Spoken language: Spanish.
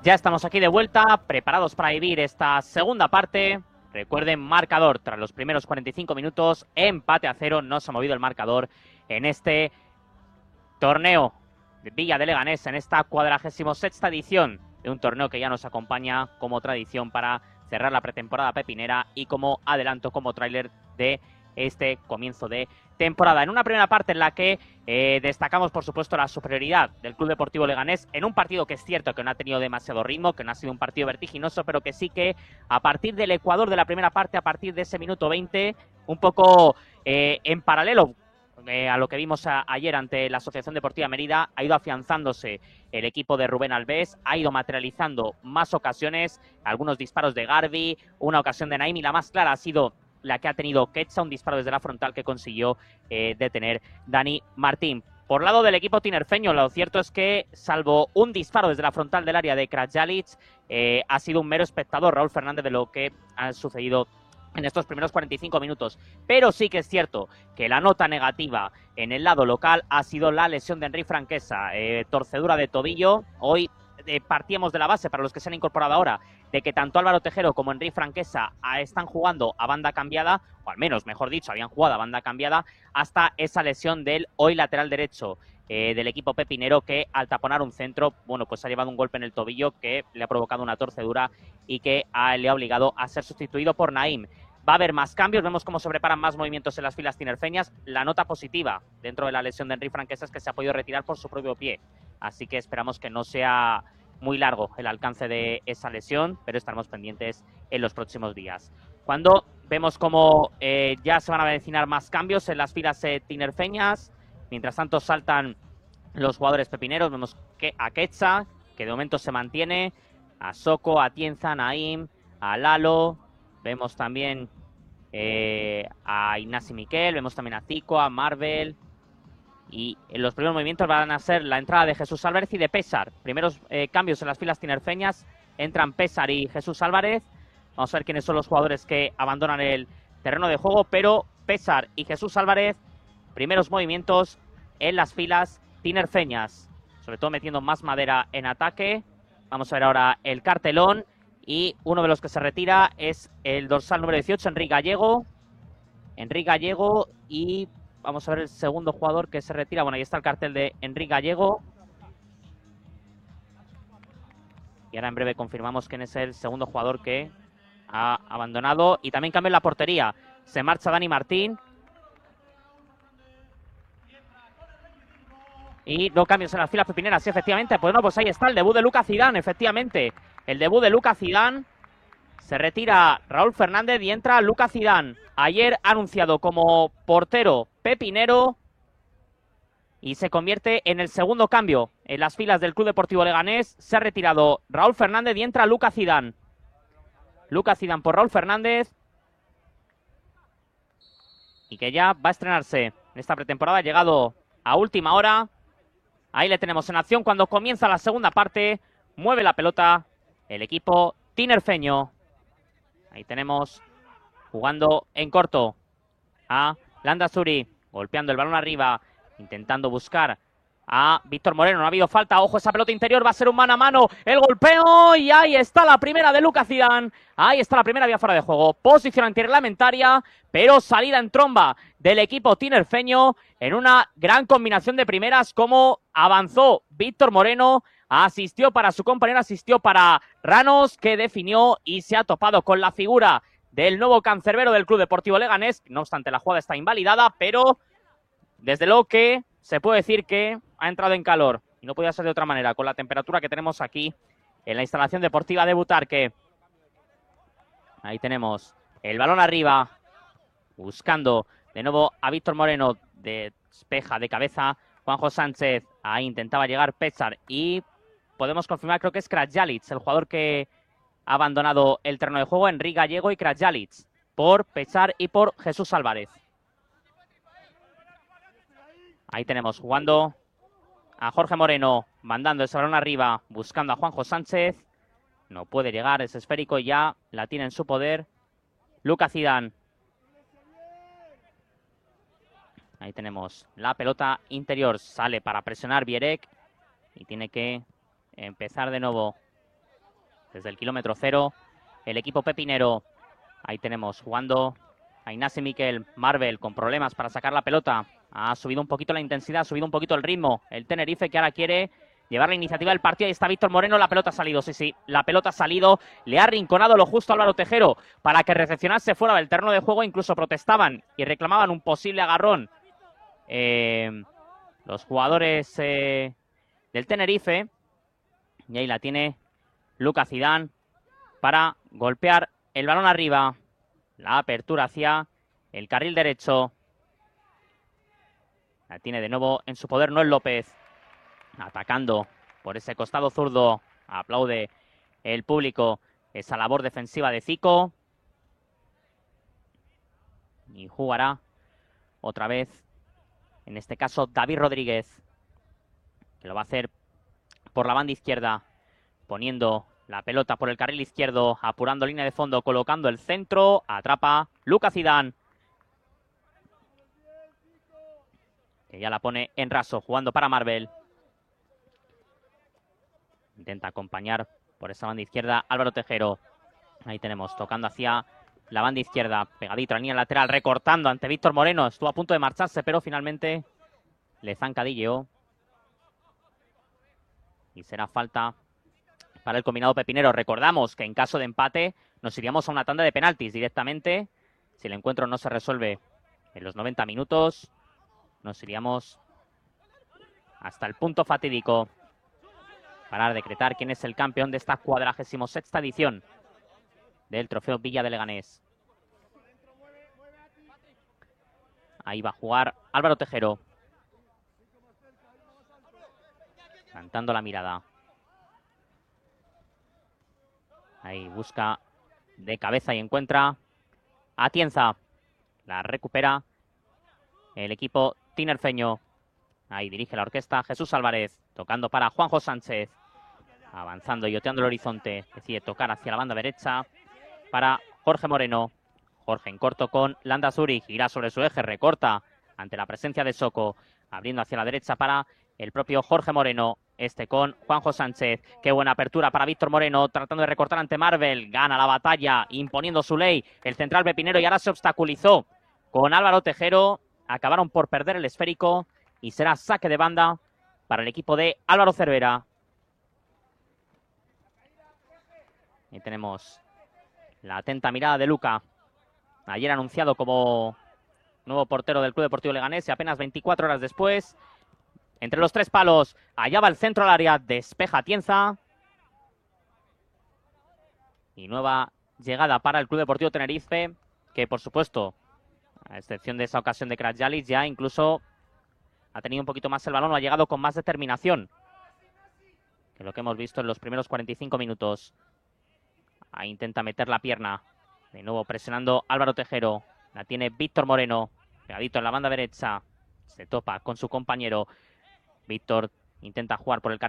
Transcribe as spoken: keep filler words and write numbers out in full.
Ya estamos aquí de vuelta, preparados para vivir esta segunda parte. Recuerden, marcador tras los primeros cuarenta y cinco minutos, empate a cero, no se ha movido el marcador en este torneo de Villa de Leganés, en esta cuadragésima sexta edición de un torneo que ya nos acompaña como tradición para cerrar la pretemporada pepinera y como adelanto, como tráiler de este comienzo de temporada. En una primera parte en la que eh, destacamos, por supuesto, la superioridad del Club Deportivo Leganés en un partido que es cierto que no ha tenido demasiado ritmo, que no ha sido un partido vertiginoso, pero que sí que a partir del Ecuador de la primera parte, a partir de ese minuto veinte, un poco eh, en paralelo eh, a lo que vimos a, ayer ante la Asociación Deportiva Mérida, ha ido afianzándose el equipo de Rubén Alves, ha ido materializando más ocasiones, algunos disparos de Garbi, una ocasión de Naim, y la más clara ha sido la que ha tenido Quetza, un disparo desde la frontal que consiguió eh, detener Dani Martín. Por lado del equipo tinerfeño, lo cierto es que, salvo un disparo desde la frontal del área de Krajalic, eh, ha sido un mero espectador Raúl Fernández de lo que ha sucedido en estos primeros cuarenta y cinco minutos. Pero sí que es cierto que la nota negativa en el lado local ha sido la lesión de Henry Franquesa, eh, torcedura de tobillo. Hoy eh, partíamos de la base, para los que se han incorporado ahora, de que tanto Álvaro Tejero como Henry Franquesa están jugando a banda cambiada, o al menos, mejor dicho, habían jugado a banda cambiada, hasta esa lesión del hoy lateral derecho eh, del equipo pepinero, que al taponar un centro, bueno, pues ha llevado un golpe en el tobillo que le ha provocado una torcedura y que ha, le ha obligado a ser sustituido por Naim. Va a haber más cambios, vemos cómo se preparan más movimientos en las filas tinerfeñas. La nota positiva dentro de la lesión de Henry Franquesa es que se ha podido retirar por su propio pie, así que esperamos que no sea muy largo el alcance de esa lesión, pero estaremos pendientes en los próximos días. Cuando vemos cómo eh, ya se van a avecinar más cambios en las filas eh, tinerfeñas, mientras tanto saltan los jugadores pepineros, vemos que a Quetza, que de momento se mantiene, a Soko, a Tienza, a Naim, a Lalo, vemos también eh, a Ignasi Miquel, vemos también a Tico, a Marvel. Y en los primeros movimientos van a ser la entrada de Jesús Álvarez y de Pésar. Primeros eh, cambios en las filas tinerfeñas. Entran Pésar y Jesús Álvarez. Vamos a ver quiénes son los jugadores que abandonan el terreno de juego. Pero Pésar y Jesús Álvarez, primeros movimientos en las filas tinerfeñas. Sobre todo metiendo más madera en ataque. Vamos a ver ahora el cartelón. Y uno de los que se retira es el dorsal número dieciocho, Enrique Gallego. Enrique Gallego y... vamos a ver el segundo jugador que se retira. Bueno, ahí está el cartel de Enrique Gallego. Y ahora en breve confirmamos quién es el segundo jugador que ha abandonado. Y también cambia en la portería. Se marcha Dani Martín. Y no cambios en las filas pepineras, sí, efectivamente. Pues no, pues ahí está el debut de Lucas Zidane, efectivamente. El debut de Lucas Zidane. Se retira Raúl Fernández y entra Lucas Zidane. Ayer anunciado como portero pepinero y se convierte en el segundo cambio en las filas del Club Deportivo Leganés. Se ha retirado Raúl Fernández y entra Lucas Zidane. Lucas Zidane por Raúl Fernández. Y que ya va a estrenarse en esta pretemporada. Ha llegado a última hora. Ahí le tenemos en acción cuando comienza la segunda parte. Mueve la pelota el equipo tinerfeño. Ahí tenemos jugando en corto a Landazuri, golpeando el balón arriba, intentando buscar a Víctor Moreno. No ha habido falta. Ojo, esa pelota interior va a ser un mano a mano. El golpeo y ahí está la primera de Lucas Zidane. Ahí está la primera vía fuera de juego. Posición antirreglamentaria, pero salida en tromba del equipo tinerfeño en una gran combinación de primeras. Como avanzó Víctor Moreno, asistió para su compañero, asistió para Ranos, que definió y se ha topado con la figura del nuevo cancerbero del Club Deportivo Leganés. No obstante, la jugada está invalidada, pero desde luego que se puede decir que ha entrado en calor. Y no podía ser de otra manera, con la temperatura que tenemos aquí en la instalación deportiva de Butarque. Ahí tenemos el balón arriba, buscando de nuevo a Víctor Moreno. Despeja de cabeza Juanjo Sánchez. Ahí intentaba llegar Pésar y podemos confirmar, creo que es Krajalic, el jugador que ha abandonado el terreno de juego. Enrique Gallego y Krajalic por Pésar y por Jesús Álvarez. Ahí tenemos jugando a Jorge Moreno, mandando ese balón arriba, buscando a Juanjo Sánchez. No puede llegar, es esférico y ya la tiene en su poder Lucas Zidane. Ahí tenemos la pelota interior, sale para presionar Vierek y tiene que empezar de nuevo desde el kilómetro cero. El equipo pepinero. Ahí tenemos jugando a Ignasi Miquel. Marvel con problemas para sacar la pelota. Ha subido un poquito la intensidad, ha subido un poquito el ritmo. El Tenerife, que ahora quiere llevar la iniciativa del partido. Ahí está Víctor Moreno, la pelota ha salido, sí, sí, la pelota ha salido. Le ha arrinconado lo justo a Álvaro Tejero para que recepcionase fuera del terreno de juego. Incluso protestaban y reclamaban un posible agarrón eh, los jugadores eh, del Tenerife. Y ahí la tiene Lucas Zidane para golpear el balón arriba. La apertura hacia el carril derecho. La tiene de nuevo en su poder Noel López. Atacando por ese costado zurdo. Aplaude el público esa labor defensiva de Zico. Y jugará otra vez, en este caso, David Rodríguez, que lo va a hacer por la banda izquierda, poniendo la pelota por el carril izquierdo, apurando línea de fondo, colocando el centro. Atrapa Lucas Zidane, que ya la pone en raso, jugando para Marvel. Intenta acompañar por esa banda izquierda Álvaro Tejero. Ahí tenemos, tocando hacia la banda izquierda, pegadito a la línea lateral, recortando ante Víctor Moreno. Estuvo a punto de marcharse, pero finalmente le zancadilleó. Y será falta para el combinado pepinero. Recordamos que en caso de empate nos iríamos a una tanda de penaltis directamente. Si el encuentro no se resuelve en los noventa minutos, nos iríamos hasta el punto fatídico para decretar quién es el campeón de esta cuadragésimo sexta edición del Trofeo Villa de Leganés. Ahí va a jugar Álvaro Tejero, levantando la mirada. Ahí busca de cabeza y encuentra a Atienza. La recupera el equipo tinerfeño. Ahí dirige la orquesta Jesús Álvarez, tocando para Juanjo Sánchez. Avanzando y oteando el horizonte. Decide tocar hacia la banda derecha para Jorge Moreno. Jorge en corto con Landázuri. Gira sobre su eje, recorta ante la presencia de Soko. Abriendo hacia la derecha para el propio Jorge Moreno. Este con Juanjo Sánchez. Qué buena apertura para Víctor Moreno, tratando de recortar ante Marvel. Gana la batalla, imponiendo su ley. El central pepinero, y ahora se obstaculizó con Álvaro Tejero. Acabaron por perder el esférico y será saque de banda para el equipo de Álvaro Cervera. Ahí tenemos la atenta mirada de Luca, ayer anunciado como nuevo portero del Club Deportivo Leganés, y apenas veinticuatro horas después, entre los tres palos, allá va el centro al área, despeja Atienza. Y nueva llegada para el Club Deportivo Tenerife, que por supuesto, a excepción de esa ocasión de Kratjalis, ya incluso ha tenido un poquito más el balón, ha llegado con más determinación que lo que hemos visto en los primeros cuarenta y cinco minutos. Ahí intenta meter la pierna. De nuevo presionando Álvaro Tejero. La tiene Víctor Moreno. Pegadito en la banda derecha. Se topa con su compañero. Víctor intenta jugar por el carril